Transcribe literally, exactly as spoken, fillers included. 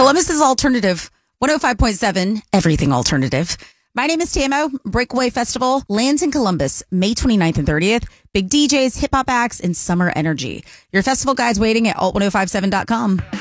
Columbus's alternative, one oh five point seven, everything alternative. My name is Tamo. Breakaway Festival lands in Columbus, May twenty-ninth and thirtieth. Big D Js, hip hop acts, and summer energy. Your festival guide's waiting at alt ten fifty-seven dot com.